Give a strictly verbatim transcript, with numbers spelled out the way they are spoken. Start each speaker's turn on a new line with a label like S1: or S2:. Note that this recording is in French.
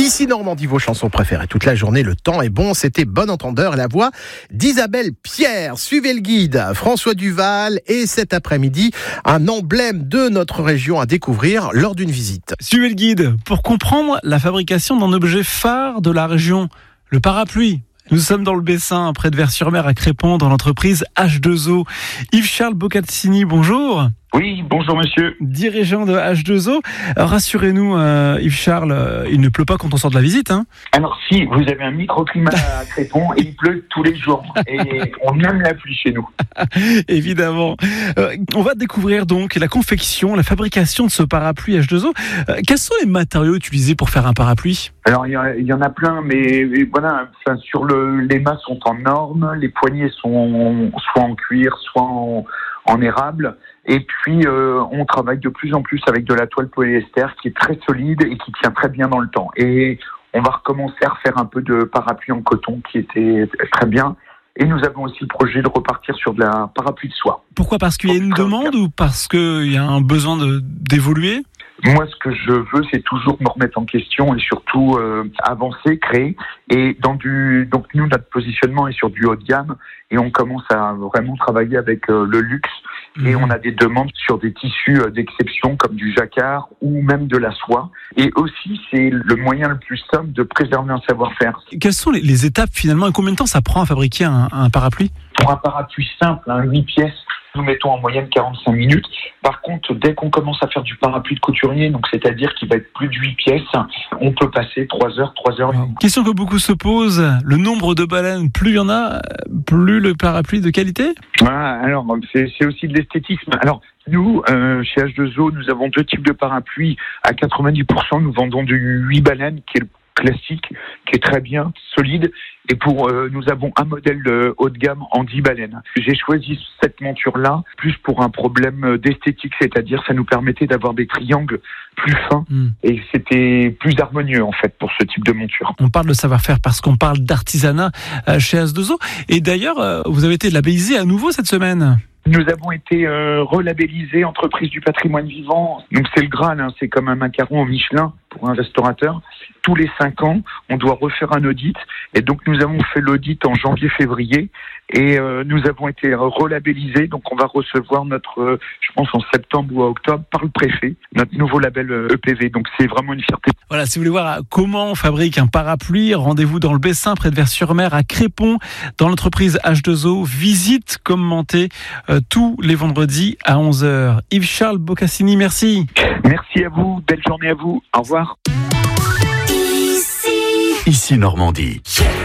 S1: Ici Normandie, vos chansons préférées toute la journée. Le temps est bon, c'était Bon Entendeur et la voix d'Isabelle Pierre. Suivez le guide, François Duval, et cet après-midi, un emblème de notre région à découvrir lors d'une visite.
S2: Suivez le guide pour comprendre la fabrication d'un objet phare de la région, le parapluie. Nous sommes dans le Bessin, près de Vers-sur-Mer, à Crépon, dans l'entreprise H deux O. Yves-Charles Boccassini, bonjour.
S3: Oui, bonjour monsieur.
S2: Dirigeant de H deux O. Rassurez-nous, euh, Yves-Charles, euh, il ne pleut pas quand on sort de la visite, hein?
S3: Alors si, vous avez un microclimat à Crépon et il pleut tous les jours. Et on aime la pluie chez nous.
S2: Évidemment. Euh, on va découvrir donc la confection, la fabrication de ce parapluie H deux O. Euh, quels sont les matériaux utilisés pour faire un parapluie?
S3: Alors il y, y en a plein, mais, mais voilà, enfin, sur le, les mâts sont en orme, les poignées sont soit en cuir, soit en, en érable. Et puis, euh, on travaille de plus en plus avec de la toile polyester qui est très solide et qui tient très bien dans le temps. Et on va recommencer à refaire un peu de parapluie en coton qui était très bien. Et nous avons aussi le projet de repartir sur de la parapluie de soie.
S2: Pourquoi? Parce qu'il y a une demande ou parce qu'il y a un besoin de, d'évoluer?
S3: Moi, ce que je veux, c'est toujours me remettre en question et surtout euh, avancer, créer. Et dans du, donc nous, notre positionnement est sur du haut de gamme et on commence à vraiment travailler avec euh, le luxe. Et on a des demandes sur des tissus d'exception comme du jacquard ou même de la soie. Et aussi, c'est le moyen le plus simple de préserver un savoir-faire.
S2: Quelles sont les, les étapes finalement et combien de temps ça prend à fabriquer un, un parapluie?
S3: Pour un parapluie simple, hein, huit pièces, nous mettons en moyenne quarante-cinq minutes. Par contre, dès qu'on commence à faire du parapluie de couturier, donc c'est-à-dire qu'il va être plus de huit pièces, on peut passer trois heures, trois heures.
S2: Alors, question que beaucoup se posent, le nombre de baleines, plus il y en a, plus le parapluie de qualité?
S3: Ah, alors, c'est, c'est aussi de l'esthétisme. Alors, nous, euh, chez H deux O, nous avons deux types de parapluies. À quatre-vingt-dix pour cent, nous vendons du huit baleines, qui est le classique, qui est très bien, solide. Et pour euh, nous avons un modèle de haut de gamme en dix baleines. J'ai choisi cette monture-là plus pour un problème d'esthétique, c'est-à-dire ça nous permettait d'avoir des triangles plus fins mmh. et c'était plus harmonieux en fait pour ce type de monture.
S2: On parle de savoir-faire parce qu'on parle d'artisanat chez H deux O. Et d'ailleurs, vous avez été labellisé à nouveau cette semaine.
S3: Nous avons été euh, relabellisés entreprise du patrimoine vivant. Donc c'est le Graal, hein, c'est comme un macaron au Michelin pour un restaurateur. Tous les cinq ans, on doit refaire un audit. Et donc nous avons fait l'audit en janvier-février et euh, nous avons été relabellisés. Donc on va recevoir notre, euh, je pense en septembre ou en octobre, par le préfet, notre nouveau label euh, E P V. Donc c'est vraiment une fierté.
S2: Voilà, si vous voulez voir comment on fabrique un parapluie, rendez-vous dans le Bessin, près de Vers-sur-Mer, à Crépon, dans l'entreprise H deux O. Visite commentée euh, tous les vendredis à onze heures. Yves-Charles Boccassini, merci.
S3: Merci à vous, belle journée à vous. Au revoir.
S4: Ici Normandie.